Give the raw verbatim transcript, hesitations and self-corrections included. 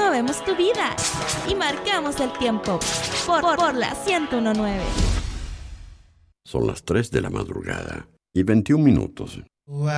movemos tu vida y marcamos el tiempo por, por, por la ciento uno punto nueve. Son las tres de la madrugada y veintiún minutos.